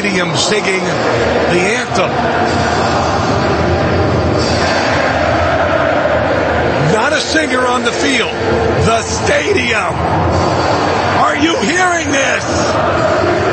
stadium singing the anthem. Not a singer on the field. The stadium. Are you hearing this?